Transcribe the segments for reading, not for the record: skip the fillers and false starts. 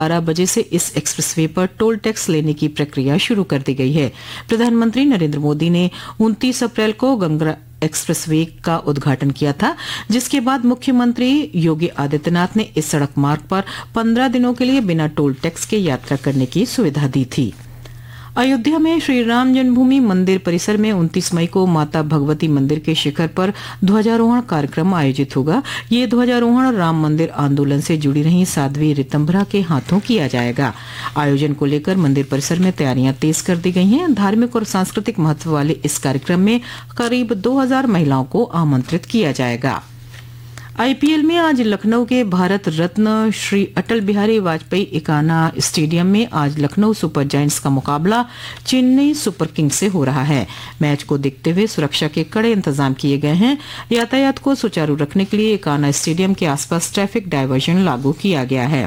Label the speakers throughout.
Speaker 1: 12 बजे से इस एक्सप्रेसवे पर टोल टैक्स लेने की प्रक्रिया शुरू कर दी गई है। प्रधानमंत्री नरेंद्र मोदी ने 29 अप्रैल को गंगा एक्सप्रेसवे का उद्घाटन किया था, जिसके बाद मुख्यमंत्री योगी आदित्यनाथ ने इस सड़क मार्ग पर 15 दिनों के लिए बिना टोल टैक्स के यात्रा करने की सुविधा दी थी। अयोध्या में श्री राम जन्मभूमि मंदिर परिसर में 29 मई को माता भगवती मंदिर के शिखर पर ध्वजारोहण कार्यक्रम आयोजित होगा। ये ध्वजारोहण राम मंदिर आंदोलन से जुड़ी रही साध्वी ऋतंभरा के हाथों किया जाएगा। आयोजन को लेकर मंदिर परिसर में तैयारियां तेज कर दी गई हैं। धार्मिक और सांस्कृतिक महत्व वाले इस कार्यक्रम में करीब 2000 महिलाओं को आमंत्रित किया जाएगा। आईपीएल में आज लखनऊ के भारत रत्न श्री अटल बिहारी वाजपेयी इकाना स्टेडियम में आज लखनऊ सुपर जायंट्स का मुकाबला चेन्नई सुपर किंग्स से हो रहा है। मैच को देखते हुए सुरक्षा के कड़े इंतजाम किए गए हैं। यातायात को सुचारू रखने के लिए इकाना स्टेडियम के आसपास ट्रैफिक डायवर्जन लागू किया गया है।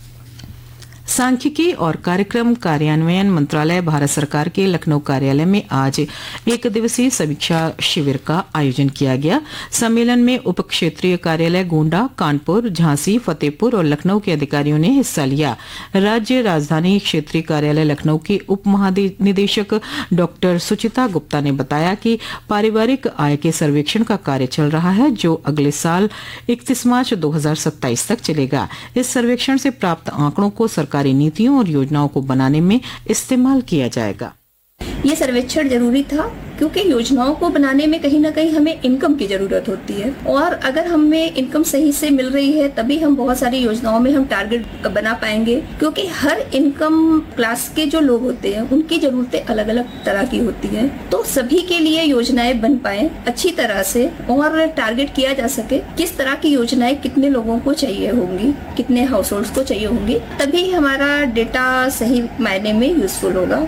Speaker 1: सांख्यिकी और कार्यक्रम कार्यान्वयन मंत्रालय भारत सरकार के लखनऊ कार्यालय में आज एक दिवसीय समीक्षा शिविर का आयोजन किया गया। सम्मेलन में उप क्षेत्रीय कार्यालय गोंडा, कानपुर, झांसी, फतेहपुर और लखनऊ के अधिकारियों ने हिस्सा लिया। राज्य राजधानी क्षेत्रीय कार्यालय लखनऊ के उप महानिदेशक डॉक्टर सुचिता गुप्ता ने बताया कि पारिवारिक आय के सर्वेक्षण का कार्य चल रहा है, जो अगले साल 31 मार्च 2027 तक चलेगा। इस सर्वेक्षण से प्राप्त आंकड़ों को सरकारी नीतियों और योजनाओं को बनाने में इस्तेमाल किया जाएगा।
Speaker 2: ये सर्वेक्षण जरूरी था क्योंकि योजनाओं को बनाने में कहीं ना कहीं हमें इनकम की जरूरत होती है, और अगर हमें इनकम सही से मिल रही है तभी हम बहुत सारी योजनाओं में हम टारगेट बना पाएंगे। क्योंकि हर इनकम क्लास के जो लोग होते हैं उनकी जरूरतें अलग अलग तरह की होती है, तो सभी के लिए योजनाएं बन पाए अच्छी तरह से और टारगेट किया जा सके किस तरह की योजनाएं कितने लोगों को चाहिए होंगी, कितने हाउस होल्ड्स को चाहिए होंगी, तभी हमारा डेटा सही मायने में यूजफुल होगा।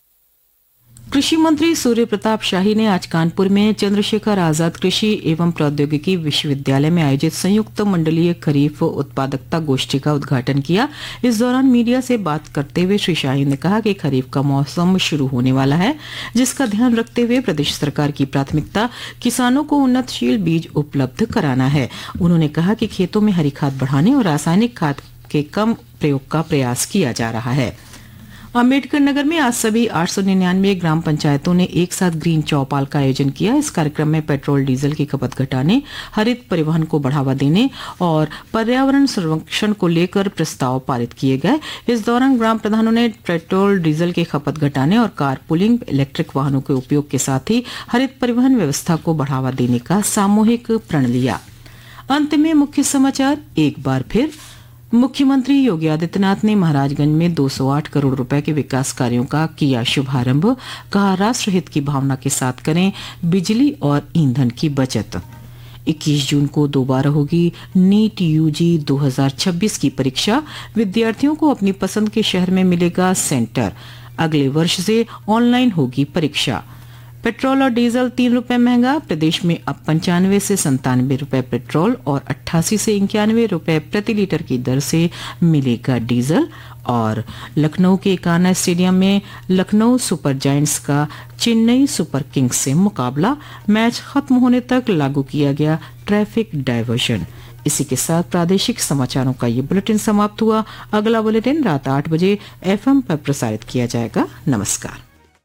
Speaker 1: कृषि मंत्री सूर्य प्रताप शाही ने आज कानपुर में चंद्रशेखर आजाद कृषि एवं प्रौद्योगिकी विश्वविद्यालय में आयोजित संयुक्त मंडलीय खरीफ उत्पादकता गोष्ठी का उद्घाटन किया। इस दौरान मीडिया से बात करते हुए श्री शाही ने कहा कि खरीफ का मौसम शुरू होने वाला है, जिसका ध्यान रखते हुए प्रदेश सरकार की प्राथमिकता किसानों को उन्नतशील बीज उपलब्ध कराना है। उन्होंने कहा कि खेतों में हरी खाद बढ़ाने और रासायनिक खाद के कम प्रयोग का प्रयास किया जा रहा है। अम्बेडकर नगर में आज सभी 899 ग्राम पंचायतों ने एक साथ ग्रीन चौपाल का आयोजन किया। इस कार्यक्रम में पेट्रोल डीजल की खपत घटाने, हरित परिवहन को बढ़ावा देने और पर्यावरण संरक्षण को लेकर प्रस्ताव पारित किए गए। इस दौरान ग्राम प्रधानों ने पेट्रोल डीजल की खपत घटाने और कार पुलिंग, इलेक्ट्रिक वाहनों के उपयोग के साथ ही हरित परिवहन व्यवस्था को बढ़ावा देने का सामूहिक प्रण लिया। अंत में मुख्य समाचार एक बार फिर। मुख्यमंत्री योगी आदित्यनाथ ने महाराजगंज में 208 करोड़ रुपए के विकास कार्यों का किया शुभारंभ। कहा, राष्ट्रहित की भावना के साथ करें बिजली और ईंधन की बचत। 21 जून को दोबारा होगी नीट यूजी 2026 की परीक्षा। विद्यार्थियों को अपनी पसंद के शहर में मिलेगा सेंटर। अगले वर्ष से ऑनलाइन होगी परीक्षा। पेट्रोल और डीजल 3 रुपए महंगा। प्रदेश में अब 95 से 97 रुपए पेट्रोल और 88 से 91 रुपए प्रति लीटर की दर से मिलेगा डीजल। और लखनऊ के इकाना स्टेडियम में लखनऊ सुपर जायंट्स का चेन्नई सुपर किंग्स से मुकाबला। मैच खत्म होने तक लागू किया गया ट्रैफिक डायवर्जन। इसी के साथ प्रादेशिक समाचारों का ये बुलेटिन समाप्त हुआ। अगला बुलेटिन रात 8 बजे FM पर प्रसारित किया जाएगा। नमस्कार।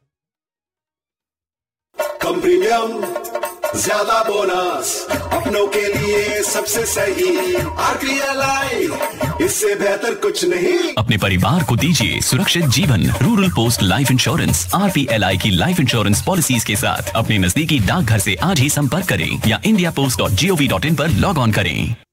Speaker 3: कम प्रीमियम, ज्यादा बोनस, अपनों के लिए सबसे सही RPLI, इससे बेहतर कुछ नहीं।
Speaker 4: अपने परिवार को दीजिए सुरक्षित जीवन। Rural post life insurance RPLI की लाइफ इंश्योरेंस पॉलिसीज के साथ अपने नजदीकी डाकघर से आज ही संपर्क करें या indiapost.gov.in पर लॉग ऑन करें।